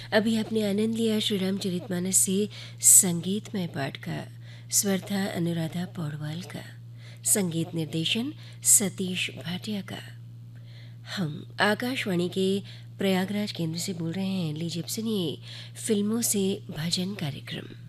अभी आपने आनंद लिया श्री रामचरितमानस से संगीतमय पाठ का। स्वर था अनुराधा पौडवाल का, संगीत निर्देशन सतीश भाटिया का। हम आकाशवाणी के प्रयागराज केंद्र से बोल रहे हैं। लीजिए अब सुनिए फिल्मों से भजन कार्यक्रम।